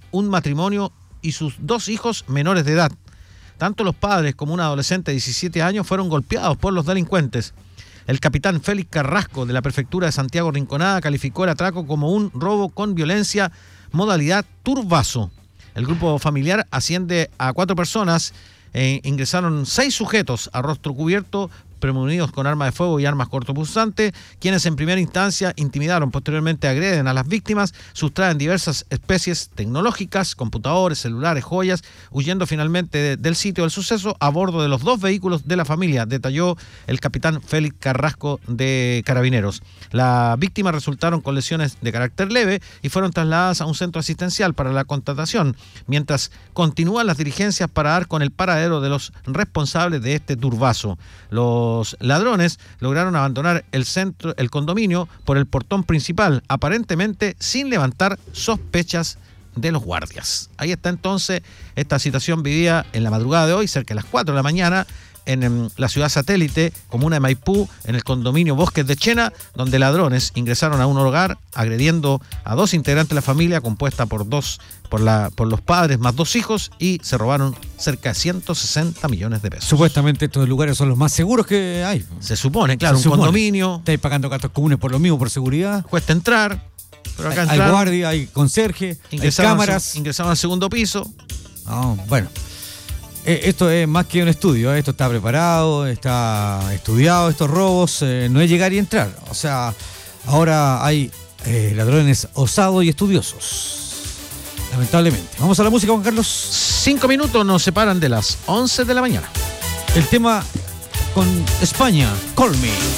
un matrimonio y sus 2 hijos menores de edad. Tanto los padres como un adolescente de 17 años fueron golpeados por los delincuentes. El capitán Félix Carrasco de la prefectura de Santiago Rinconada calificó el atraco como un robo con violencia modalidad turbazo. El grupo familiar asciende a 4 personas. Ingresaron 6 sujetos a rostro cubierto, premonidos con armas de fuego y armas cortopunzantes, quienes en primera instancia intimidaron, posteriormente agreden a las víctimas, sustraen diversas especies tecnológicas, computadores, celulares, joyas, huyendo finalmente del sitio del suceso a bordo de los 2 vehículos de la familia, detalló el capitán Félix Carrasco de Carabineros. Las víctimas resultaron con lesiones de carácter leve y fueron trasladadas a un centro asistencial para la constatación, mientras continúan las diligencias para dar con el paradero de los responsables de este turbazo. Los ladrones lograron abandonar el condominio por el portón principal, aparentemente sin levantar sospechas de los guardias. Ahí está entonces esta situación vivida en la madrugada de hoy, cerca de las 4 de la mañana, en la ciudad satélite, comuna de Maipú, en el condominio Bosques de Chena, donde ladrones ingresaron a un hogar agrediendo a 2 integrantes de la familia, compuesta por los padres más 2 hijos, y se robaron cerca de 160 millones de pesos. Supuestamente estos lugares son los más seguros que hay. Se supone, claro, un condominio. Estáis pagando gastos comunes por lo mismo, por seguridad. Cuesta entrar, pero acá hay guardia, hay conserje, hay cámaras. Ingresaron al segundo piso. Bueno. Esto es más que un estudio, esto está preparado, está estudiado, estos robos, no es llegar y entrar. O sea, ahora hay ladrones osados y estudiosos, lamentablemente. Vamos a la música, Juan Carlos. 5 minutos nos separan de las 11 de la mañana. El tema con España, Call Me.